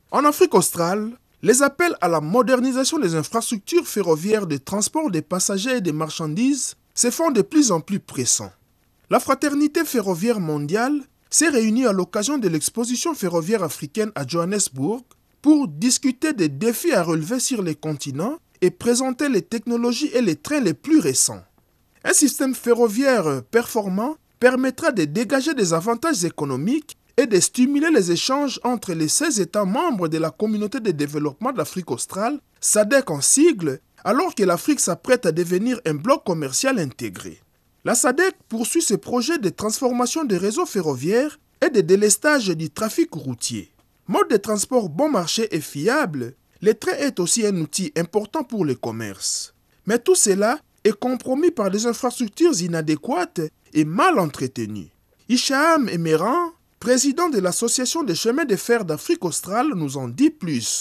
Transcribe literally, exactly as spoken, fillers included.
En Afrique australe, les appels à la modernisation des infrastructures ferroviaires de transport des passagers et des marchandises se font de plus en plus pressants. La Fraternité ferroviaire mondiale s'est réunie à l'occasion de l'exposition ferroviaire africaine à Johannesburg pour discuter des défis à relever sur les continents et présenter les technologies et les trains les plus récents. Un système ferroviaire performant permettra de dégager des avantages économiques et de stimuler les échanges entre les seize États membres de la Communauté de développement d'Afrique australe, S A D C en sigle, alors que l'Afrique s'apprête à devenir un bloc commercial intégré. La S A D C poursuit ses projets de transformation des réseaux ferroviaires et de délestage du trafic routier. Mode de transport bon marché et fiable, le train est aussi un outil important pour le commerce. Mais tout cela est compromis par des infrastructures inadéquates et mal entretenues. Hicham Emeran, président de l'Association des chemins de fer d'Afrique australe, nous en dit plus.